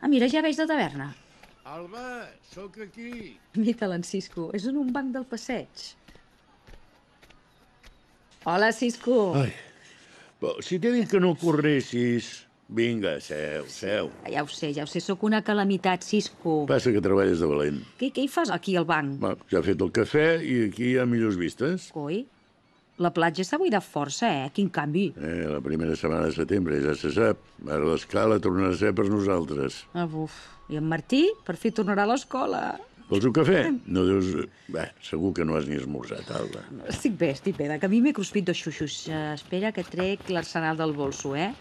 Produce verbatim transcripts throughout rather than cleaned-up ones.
Ah, mira, ja veig la taverna. Alba, sóc aquí. Mira-te'l, en Cisco. És en un banc del passeig. Hola, Cisco. Ai, però si t'he dit que no corressis... Vinga, seu, seu. Ja ho sé, ja ho sé, sóc una calamitat, Cisco. Passa que treballes de valent. Què, què hi fas aquí al banc? Va, ja he fet el cafè i aquí hi ha millors vistes. Coi, la platja s'ha buidat força, eh? Quin canvi. Eh, la primera setmana de setembre, ja se sap. Ara l'escala tornarà a ser per nosaltres. Ah, buf. I en Martí, per fi tornarà a l'escola. Vols un cafè? No deus... Bé, segur que no has ni esmorzat, Alba. Estic bé, estic bé. De camí m'he cruspit dos xuxos. Uh, espera que trec l'arsenal del bolso, eh?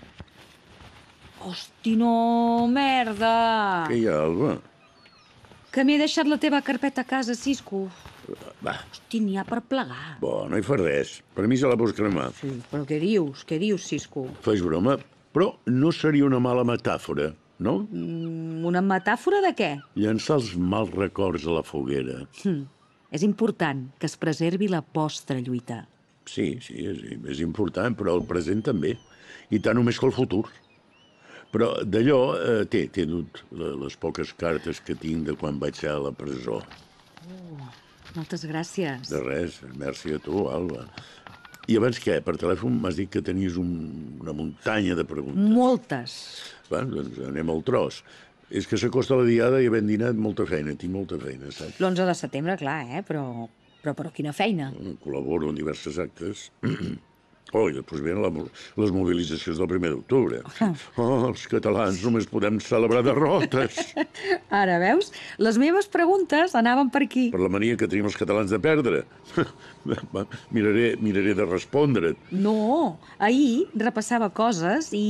Hosti, no, merda! Què hi ha, Alba? Que m'he deixat la teva carpeta a casa, Cisco. Va, Hosti, n'hi ha per plegar. bo, no hi fa res. Per mi se la pots cremar. Sí, però què dius? Què dius, Cisco? Fas broma, però no seria una mala metàfora, no? Mm, una metàfora de què? Llançar els mals records a la foguera. Hm. És important que es preservi la vostra lluita. Sí, sí, és, és important, però el present també. I tant o més que el futur. Però d'allò eh, té, té dut les poques cartes que tinc de quan vaig ser a la presó. Oh, moltes gràcies. De res, merci a tu, Alba. I abans què? Per telèfon m'has dit que tenies un, una muntanya de preguntes. Moltes. Va, doncs anem al tros. És que s'acosta la diada i havent dinat molta feina, tinc molta feina, saps? L'onze de setembre, clar, eh? Però, però, però quina feina. Col·laboro en diversos actes. Oh, i després venen la, les mobilitzacions del primer d'octubre. Oh, els catalans només podem celebrar derrotes. Ara, veus? Les meves preguntes anaven per aquí. Per la mania que tenim els catalans de perdre. Va, miraré, miraré de respondre't. No, ahir repassava coses i...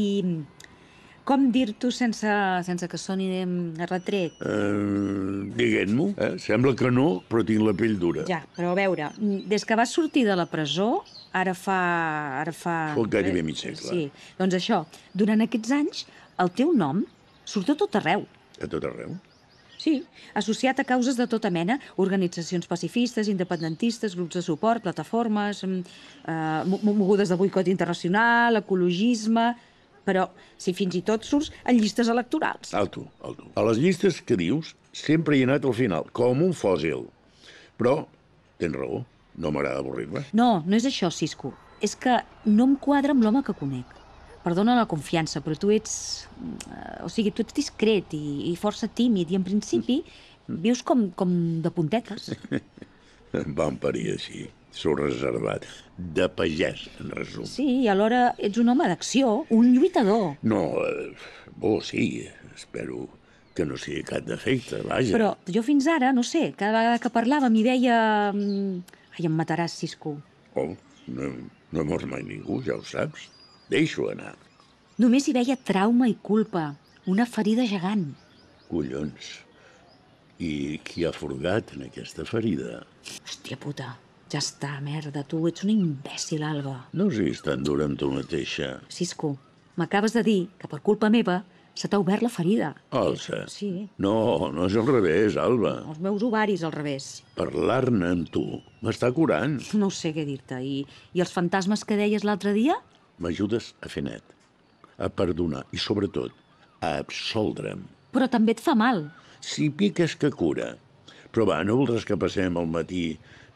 Com dir-t'ho sense, sense que soni a retret? Uh, Diguem-m'ho. Eh? Sembla que no, però tinc la pell dura. Ja, però a veure, des que vas sortir de la presó, ara fa... Ara fa... Fot gairebé mig segle. Sí, doncs això, durant aquests anys, el teu nom surt a tot arreu. A tot arreu? Sí, associat a causes de tota mena, organitzacions pacifistes, independentistes, grups de suport, plataformes, eh, mogudes de boicot internacional, ecologisme... Però si fins i tot surts en llistes electorals. Alto, alto. A les llistes que dius sempre hi he anat al final, com un fòssil. Però tens raó, no m'agrada avorrir-me. No, no és això, Cisco. És que no em quadra amb l'home que conec. Perdona la confiança, però tu ets... O sigui, tu ets discret i, i força tímid i en principi vius com, com de puntetes. Em van parir així. Sóc reservat. De pagès, en resum. Sí, i alhora ets un home d'acció, un lluitador. No, eh, bo, sí, espero que no sigui cap defecte, vaja. Però jo fins ara, no sé, cada vegada que parlàvem hi deia... Ai, em mataràs, Cisco. Oh, no, no he mort mai ningú, ja ho saps. Deixo anar. Només hi veia trauma i culpa, una ferida gegant. Collons. I qui ha forgat en aquesta ferida? Hòstia puta. Ja està, merda, tu ets un imbècil, Alba. No siguis tan dura amb tu mateixa. Cisco, m'acabes de dir que per culpa meva se t'ha obert la ferida. Alça. Sí. No, no és al revés, Alba. Els meus ovaris al revés. Parlar-ne amb tu m'està curant. No sé què dir-te. I, I els fantasmes que deies l'altre dia? M'ajudes a fer net, a perdonar i, sobretot, a absoldre'm. Però també et fa mal. Si piques que cura. Però va, no voldràs que passem al matí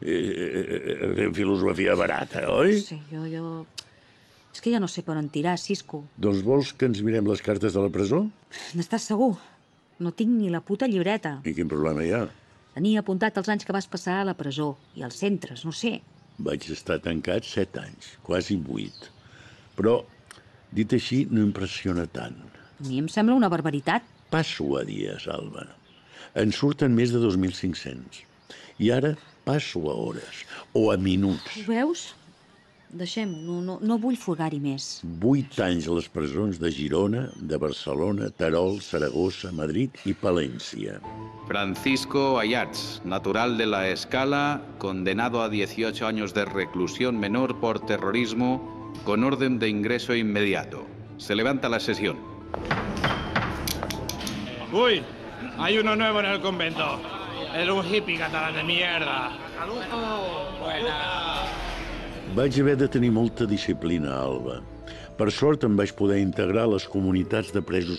eh, fent filosofia barata, oi? Sí, jo, jo... És que ja no sé per on tirar, Cisco. Doncs vols que ens mirem les cartes de la presó? N'estàs segur? No tinc ni la puta llibreta. I quin problema hi ha? Tenia apuntat els anys que vas passar a la presó i als centres, no sé. Vaig estar tancat set anys, quasi vuit. Però, dit així, no impressiona tant. A mi em sembla una barbaritat. Passo a dies, Alba. En surten més de dos mil cinc-cents. I ara passo a hores, o a minuts. Ho veus? Deixem-ho, no, no, no vull furgar-hi més. Vuit anys a les presons de Girona, de Barcelona, Terol, Saragossa, Madrid i Palència. Francisco Ayats, natural de La Escala, condenado a dieciocho años de reclusión menor por terrorismo, con orden de ingreso inmediato. Se levanta la sesión. Uy, hay uno nuevo en el convento. Es un hippie catalán de mierda. ¡Saludo! Buena. Vaig haver de tenir molta disciplina, Alba. Per sort em vaig poder integrar a les comunitats de presos